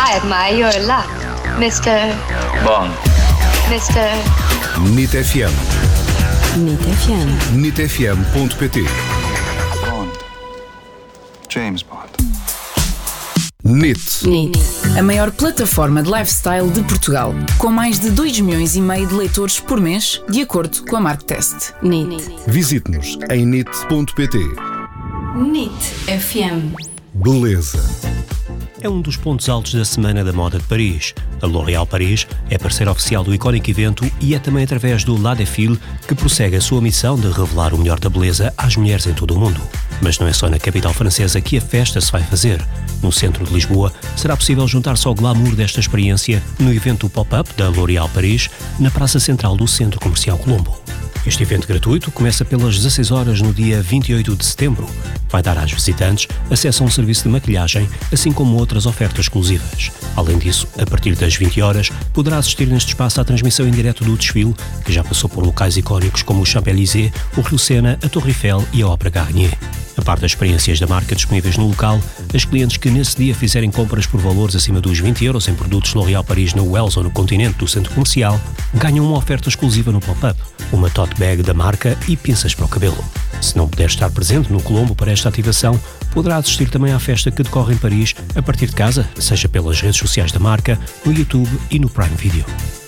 I admire your luck, Mr. Bond. Mr. NIT FM. NIT FM. NITfm.pt. Bond. James Bond. NIT. A maior plataforma de lifestyle de Portugal, com mais de 2,5 milhões de leitores por mês, de acordo com a Marktest. NIT. Visite-nos em NIT.pt. NIT FM. Beleza. É um dos pontos altos da Semana da Moda de Paris. A L'Oréal Paris é parceira oficial do icónico evento e é também através do La Défile que prossegue a sua missão de revelar o melhor da beleza às mulheres em todo o mundo. Mas não é só na capital francesa que a festa se vai fazer. No centro de Lisboa, será possível juntar-se ao glamour desta experiência no evento Pop-Up da L'Oréal Paris, na Praça Central do Centro Comercial Colombo. Este evento gratuito começa pelas 16 horas no dia 28 de setembro. Vai dar às visitantes acesso a um serviço de maquilhagem, assim como outras ofertas exclusivas. Além disso, a partir das 20 horas, poderá assistir neste espaço à transmissão em direto do desfile, que já passou por locais icónicos como o Champs-Élysées, o Rio Sena, a Torre Eiffel e a Ópera Garnier. A par das experiências da marca disponíveis no local, as clientes que nesse dia fizerem compras por valores acima dos 20 euros em produtos L'Oréal Paris no Wells ou no continente do centro comercial, ganham uma oferta exclusiva no pop-up, uma tote bag da marca e pinças para o cabelo. Se não puder estar presente no Colombo para esta ativação, poderá assistir também à festa que decorre em Paris a partir de casa, seja pelas redes sociais da marca, no YouTube e no Prime Video.